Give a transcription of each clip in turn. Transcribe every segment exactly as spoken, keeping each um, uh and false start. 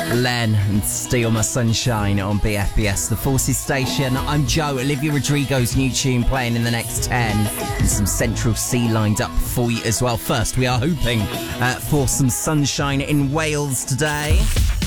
Len and Steal My Sunshine on B F B S, the Forces station. I'm Joe. Olivia Rodrigo's new tune playing in the next ten, and some Central Sea lined up for you as well. First, we are hoping uh, for some sunshine in Wales today.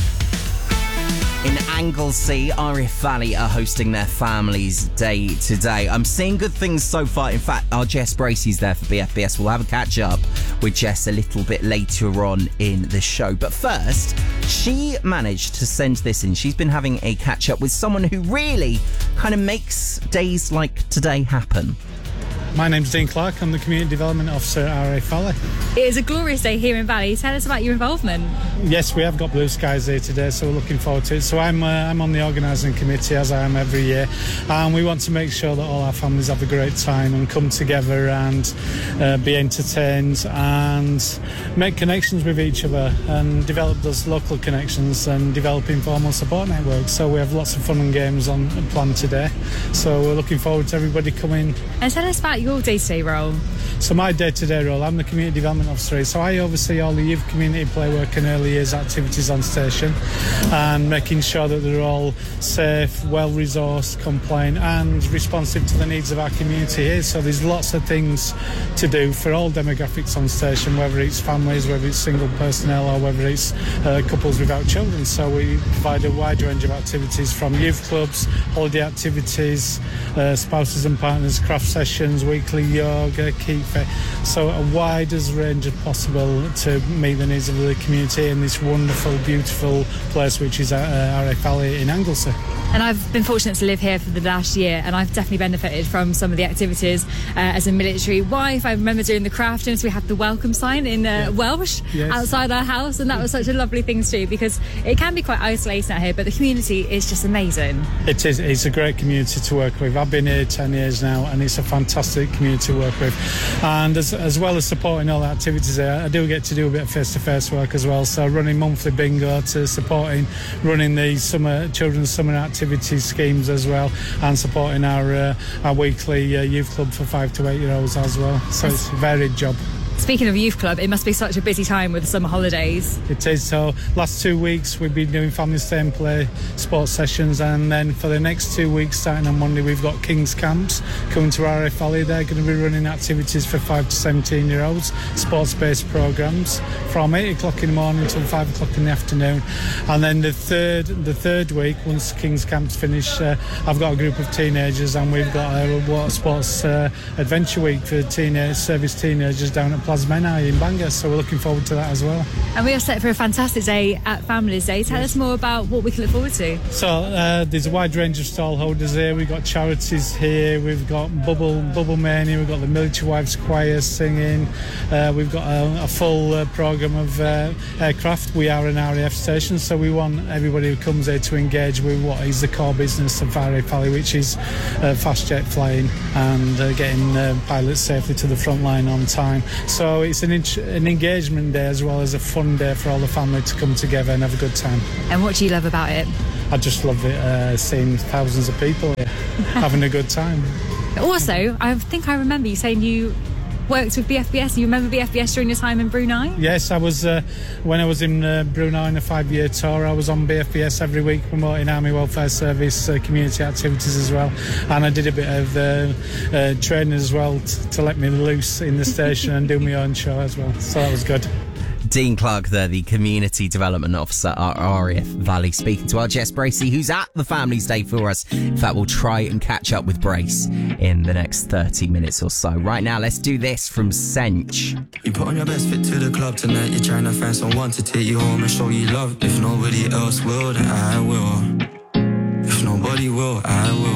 In Anglesey, R A F Valley are hosting their Families Day today. I'm seeing good things so far. In fact, our Jess Bracey's there for B F B S. We'll have a catch up with Jess a little bit later on in the show. But first, she managed to send this in. She's been having a catch up with someone who really kind of makes days like today happen. My name's Dean Clark. I'm the Community Development Officer at R A F Valley. It is a glorious day here in Valley. Tell us about your involvement. Yes, we have got blue skies here today, so we're looking forward to it. So I'm uh, I'm on the organising committee, as I am every year, and we want to make sure that all our families have a great time and come together and uh, be entertained and make connections with each other and develop those local connections and develop informal support networks. So we have lots of fun and games on planned today. So we're looking forward to everybody coming. And tell us about your day-to-day role. So my day-to-day role, I'm the Community Development Officer, so I oversee all the youth community play work and early years activities on station and making sure that they're all safe, well-resourced, compliant and responsive to the needs of our community here. So there's lots of things to do for all demographics on station, whether it's families, whether it's single personnel or whether it's uh, couples without children. So we provide a wide range of activities from youth clubs, holiday activities, uh, spouses and partners, craft sessions, weekly yoga, keep fit. So a wide as range as possible to meet the needs of the community in this wonderful, beautiful place which is at uh, R A F Valley in Anglesey. And I've been fortunate to live here for the last year, and I've definitely benefited from some of the activities uh, as a military wife. I remember doing the crafting, so we had the welcome sign in uh, yeah. Welsh yes. outside our house, and that was such a lovely thing to do because it can be quite isolating out here, but the community is just amazing. It is. It's a great community to work with. I've been here ten years now, and it's a fantastic community to work with. And as, as well as supporting all the activities there, I do get to do a bit of face-to-face work as well. So running monthly bingo to supporting running the summer children's summer activities schemes as well, and supporting our uh, our weekly uh, youth club for five to eight year olds as well. So it's a varied job. Speaking of youth club, it must be such a busy time with the summer holidays. It is. So last two weeks we've been doing family stay and play sports sessions, and then for the next two weeks starting on Monday we've got King's Camps coming to R A F Valley. They're going to be running activities for five to seventeen year olds, sports based programmes from eight o'clock in the morning until five o'clock in the afternoon. And then the third the third week, once King's Camps finish, uh, I've got a group of teenagers, and we've got a water sports uh, adventure week for teenage service teenagers down at Plasmena in Bangor, so we're looking forward to that as well. And we are set for a fantastic day at Families Day. Tell yes. us more about what we can look forward to. So uh, there's a wide range of stall holders here. We've got charities here, we've got Bubble Bubble Mania, we've got the Military Wives Choir singing, uh, we've got a, a full uh, programme of uh, aircraft. We are an R A F station, so we want everybody who comes here to engage with what is the core business of R A F Valley, which is uh, fast jet flying and uh, getting uh, pilots safely to the front line on time. So it's an, an engagement day as well as a fun day for all the family to come together and have a good time. And what do you love about it? I just love it, uh, seeing thousands of people here having a good time. Also, I think I remember you saying you worked with B F B S. You remember B F B S during your time in Brunei? Yes, I was. Uh, when I was in uh, Brunei on a five-year tour, I was on B F B S every week promoting Army Welfare Service uh, community activities as well, and I did a bit of uh, uh, training as well t- to let me loose in the station and do my own show as well. So that was good. Dean Clark there, the Community Development Officer at R A F Valley, speaking to our Jess Bracey, who's at the Families Day for us. In fact, we'll try and catch up with Brace in the next thirty minutes or so. Right now, let's do this from Sench. You put on your best fit to the club tonight. You're trying to find someone to take you home and show you love. If nobody else will, then I will. If nobody will, I will.